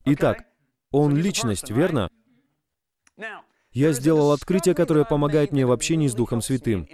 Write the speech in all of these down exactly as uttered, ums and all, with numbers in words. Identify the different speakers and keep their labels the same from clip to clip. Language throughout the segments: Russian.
Speaker 1: Итак, Он личность, верно? Я сделал открытие, которое помогает мне в общении с Духом Святым.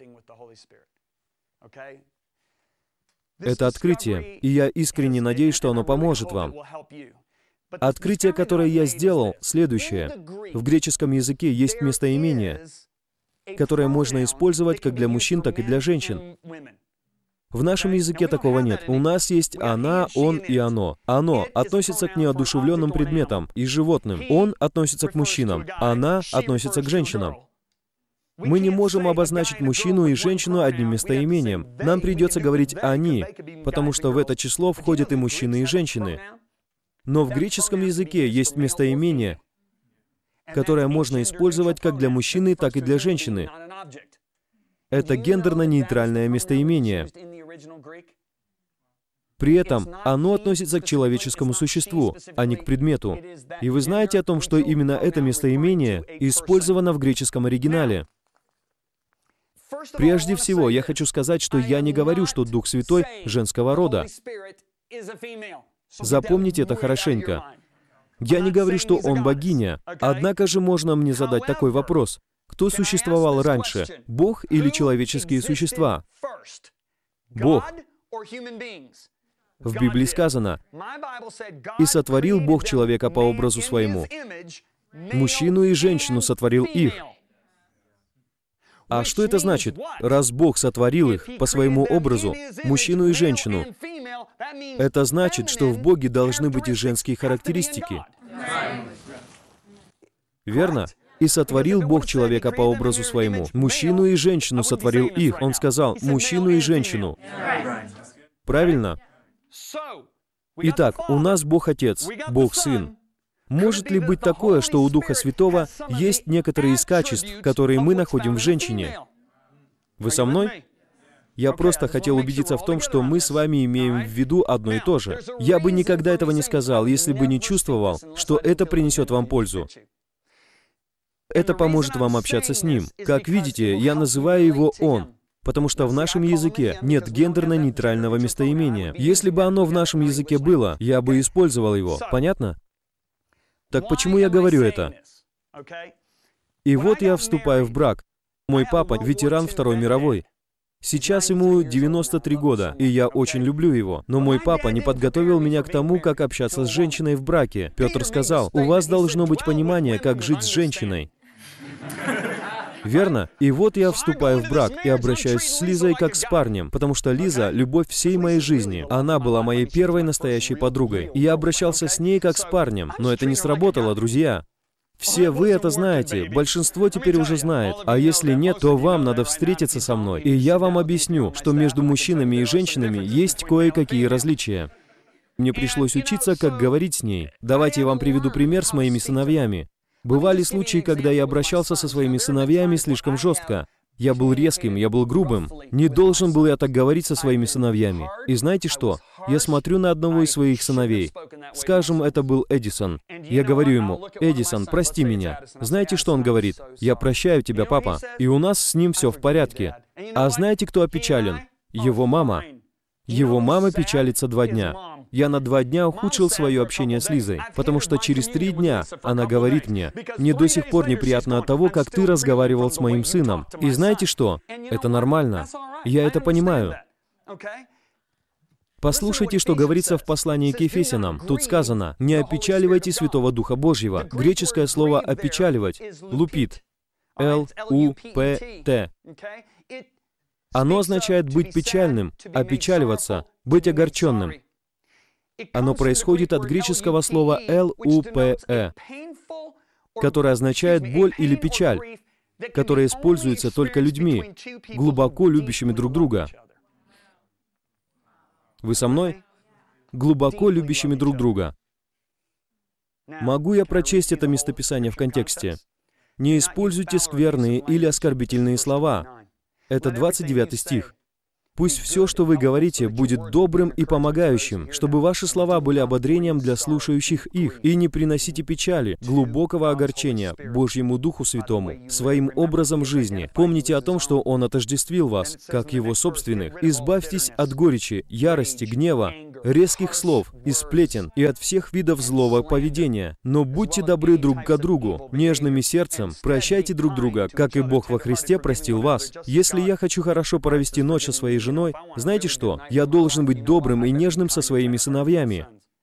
Speaker 1: Это открытие, и я искренне надеюсь, что оно поможет вам. Открытие, которое я сделал, следующее. В греческом языке есть местоимение, которое можно использовать как для мужчин, так и для женщин. В нашем языке такого нет. У нас есть «она», «он» и «оно». «Оно» относится к неодушевленным предметам и животным. «Он» относится к мужчинам. «Она» относится к женщинам. Мы не можем обозначить мужчину и женщину одним местоимением. Нам придется говорить «они», потому что в это число входят и мужчины, и женщины. Но в греческом языке есть местоимение, которое можно использовать как для мужчины, так и для женщины. Это гендерно-нейтральное местоимение. При этом оно относится к человеческому существу, а не к предмету. И вы знаете о том, что именно это местоимение использовано в греческом оригинале. Прежде всего, я хочу сказать, что я не говорю, что Дух Святой женского рода. Запомните это хорошенько. Я не говорю, что Он богиня. Однако же можно мне задать такой вопрос. Кто существовал раньше, Бог или человеческие существа? Бог. В Библии сказано, «И сотворил Бог человека по образу своему. Мужчину и женщину сотворил их». А что это значит? Раз Бог сотворил их по своему образу, мужчину и женщину, это значит, что в Боге должны быть и женские характеристики. Верно? «И сотворил Бог человека по образу своему. Мужчину и женщину сотворил их». Он сказал, «мужчину и женщину». Правильно? Итак, у нас Бог Отец, Бог Сын. Может ли быть такое, что у Духа Святого есть некоторые из качеств, которые мы находим в женщине? Вы со мной? Я просто хотел убедиться в том, что мы с вами имеем в виду одно и то же. Я бы никогда этого не сказал, если бы не чувствовал, что это принесет вам пользу. Это поможет вам общаться с Ним. Как видите, я называю его «Он», потому что в нашем языке нет гендерно-нейтрального местоимения. Если бы оно в нашем языке было, я бы использовал его. Понятно? Так почему я говорю это? И вот я вступаю в брак. Мой папа — ветеран Второй мировой. Сейчас ему девяносто три года, и я очень люблю его. Но мой папа не подготовил меня к тому, как общаться с женщиной в браке. Петр сказал, «У вас должно быть понимание, как жить с женщиной». Верно? И вот я вступаю в брак и обращаюсь с Лизой как с парнем, потому что Лиза — любовь всей моей жизни. Она была моей первой настоящей подругой. И я обращался с ней как с парнем, но это не сработало, друзья. Все вы это знаете, большинство теперь уже знает. А если нет, то вам надо встретиться со мной, и я вам объясню, что между мужчинами и женщинами есть кое-какие различия. Мне пришлось учиться, как говорить с ней. Давайте я вам приведу пример с моими сыновьями. Бывали случаи, когда я обращался со своими сыновьями слишком жестко. Я был резким, я был грубым. Не должен был я так говорить со своими сыновьями. И знаете что? Я смотрю на одного из своих сыновей. Скажем, это был Эдисон. Я говорю ему, «Эдисон, прости меня». Знаете, что он говорит? «Я прощаю тебя, папа». И у нас с ним все в порядке. А знаете, кто опечален? Его мама. Его мама печалится два дня. Я на два дня ухудшил свое общение с Лизой, потому что через три дня она говорит мне, «Мне до сих пор неприятно от того, как ты разговаривал с моим сыном». И знаете что? Это нормально. Я это понимаю. Послушайте, что говорится в послании к Ефесянам. Тут сказано, «Не опечаливайте Святого Духа Божьего». Греческое слово «опечаливать» — «лупит». Л У П Т. Оно означает быть печальным, опечаливаться, быть огорченным. Оно происходит от греческого слова «эл у пэ э», которое означает боль или печаль, которое используется только людьми, глубоко любящими друг друга. Вы со мной? Глубоко любящими друг друга. Могу я прочесть это местописание в контексте? «Не используйте скверные или оскорбительные слова». Это двадцать девятый стих. Пусть все, что вы говорите, будет добрым и помогающим, чтобы ваши слова были ободрением для слушающих их, и не приносите печали, глубокого огорчения Божьему Духу Святому, своим образом жизни. Помните о том, что Он отождествил вас, как Его собственных. Избавьтесь от горечи, ярости, гнева, резких слов и сплетен, и от всех видов злого поведения. Но будьте добры друг к другу, нежными сердцем, прощайте друг друга, как и Бог во Христе простил вас. Если я хочу хорошо провести ночь со своей женой, знаете что? Я должен быть добрым и нежным со своими сыновьями.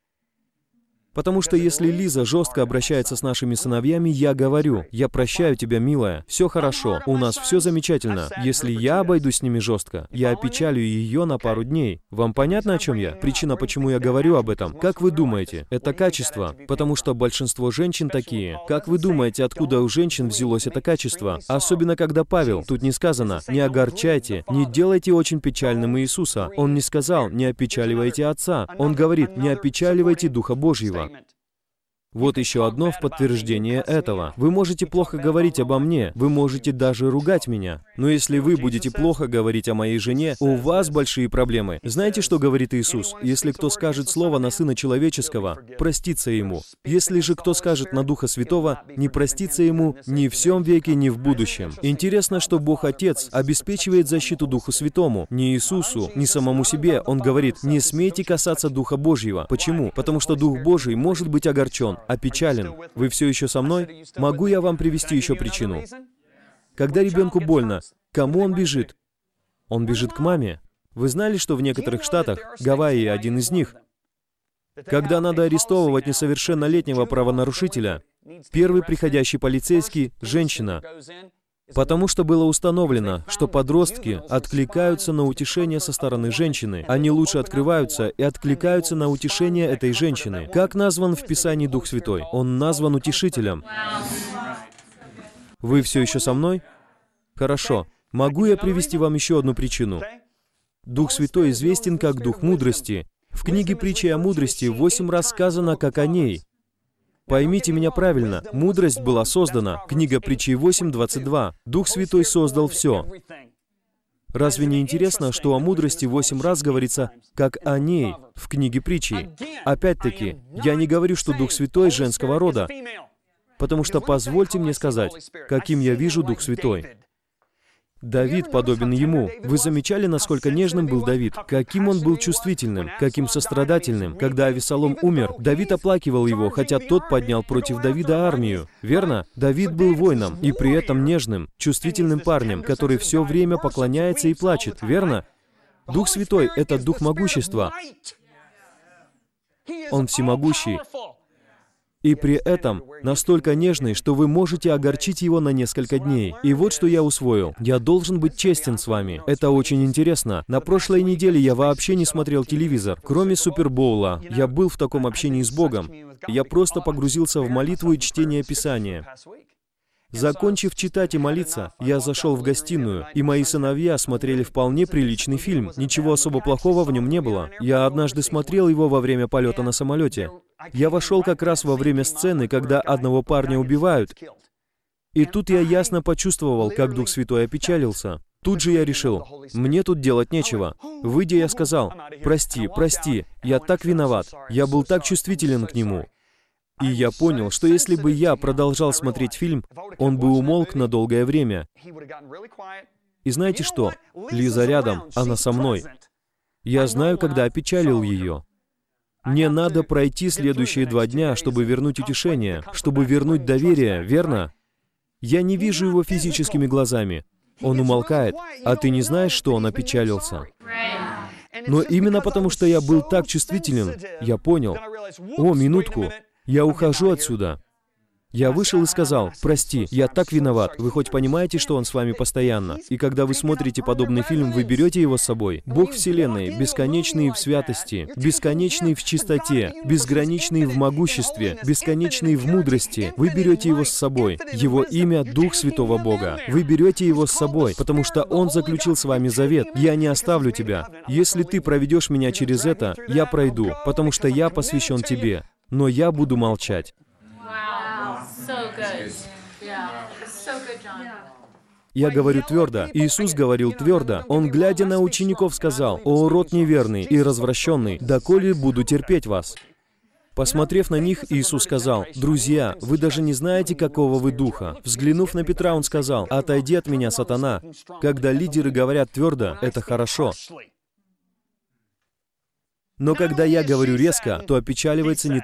Speaker 1: Потому что если Лиза жестко обращается с нашими сыновьями, я говорю: «Я прощаю тебя, милая, все хорошо, у нас все замечательно». Если я обойдусь с ними жестко, я опечалю ее на пару дней. Вам понятно, о чем я? Причина, почему я говорю об этом. Как вы думаете? Это качество, потому что большинство женщин такие. Как вы думаете, откуда у женщин взялось это качество? Особенно, когда Павел, тут не сказано: «Не огорчайте, не делайте очень печальным Иисуса». Он не сказал: «Не опечаливайте Отца». Он говорит: «Не опечаливайте Духа Божьего». Вот еще одно в подтверждение этого. Вы можете плохо говорить обо мне, вы можете даже ругать меня. Но если вы будете плохо говорить о моей жене, у вас большие проблемы. Знаете, что говорит Иисус? Если кто скажет слово на Сына Человеческого, простится ему. Если же кто скажет на Духа Святого, не простится ему ни в всем веке, ни в будущем. Интересно, что Бог Отец обеспечивает защиту Духу Святому, не Иисусу, не самому себе. Он говорит: не смейте касаться Духа Божьего. Почему? Потому что Дух Божий может быть огорчен, опечален. Вы все еще со мной? Могу я вам привести еще причину? Когда ребенку больно, к кому он бежит? Он бежит к маме. Вы знали, что в некоторых штатах, Гавайи один из них, когда надо арестовывать несовершеннолетнего правонарушителя, первый приходящий полицейский – женщина. Потому что было установлено, что подростки откликаются на утешение со стороны женщины. Они лучше открываются и откликаются на утешение этой женщины. Как назван в Писании Дух Святой? Он назван утешителем. Вы все еще со мной? Хорошо. Могу я привести вам еще одну причину? Дух Святой известен как Дух мудрости. В книге «Притчи о мудрости» восемь раз сказано как о ней. Поймите меня правильно, мудрость была создана. Книга Притчи восемь, двадцать два. Дух Святой создал все. Разве не интересно, что о мудрости восемь раз говорится как о ней в книге Притчи? Опять-таки, я не говорю, что Дух Святой женского рода, потому что позвольте мне сказать, каким я вижу Дух Святой. Давид подобен ему. Вы замечали, насколько нежным был Давид? Каким он был чувствительным, каким сострадательным. Когда Авесолом умер, Давид оплакивал его, хотя тот поднял против Давида армию. Верно? Давид был воином, и при этом нежным, чувствительным парнем, который все время поклоняется и плачет. Верно? Дух Святой — это Дух могущества. Он всемогущий. И при этом настолько нежный, что вы можете огорчить его на несколько дней. И вот что я усвоил. Я должен быть честен с вами. Это очень интересно. На прошлой неделе я вообще не смотрел телевизор. Кроме Супербоула, я был в таком общении с Богом. Я просто погрузился в молитву и чтение Писания. Закончив читать и молиться, я зашел в гостиную, и мои сыновья смотрели вполне приличный фильм. Ничего особо плохого в нем не было. Я однажды смотрел его во время полета на самолете. Я вошел как раз во время сцены, когда одного парня убивают. И тут я ясно почувствовал, как Дух Святой опечалился. Тут же я решил, мне тут делать нечего. Выйдя, я сказал: «Прости, прости, я так виноват, я был так чувствителен к нему». И я понял, что если бы я продолжал смотреть фильм, он бы умолк на долгое время. И знаете что? Лиза рядом, она со мной. Я знаю, когда опечалил ее. Мне надо пройти следующие два дня, чтобы вернуть утешение, чтобы вернуть доверие, верно? Я не вижу его физическими глазами. Он умолкает, а ты не знаешь, что он опечалился. Но именно потому, что я был так чувствителен, я понял: «О, минутку, я ухожу отсюда». Я вышел и сказал: «Прости, я так виноват. Вы хоть понимаете, что он с вами постоянно? И когда вы смотрите подобный фильм, вы берете его с собой. Бог Вселенной, бесконечный в святости, бесконечный в чистоте, безграничный в могуществе, бесконечный в мудрости. Вы берете его с собой. Его имя — Дух Святого Бога. Вы берете его с собой, потому что он заключил с вами завет. Я не оставлю тебя. Если ты проведешь меня через это, я пройду, потому что я посвящен тебе. Но я буду молчать». Я говорю твердо. Иисус говорил твердо. Он, глядя на учеников, сказал: «О, род неверный и развращенный, доколе буду терпеть вас». Посмотрев на них, Иисус сказал: «Друзья, вы даже не знаете, какого вы духа». Взглянув на Петра, Он сказал: «Отойди от меня, сатана». Когда лидеры говорят твердо, это хорошо. Но когда я говорю резко, то опечаливается не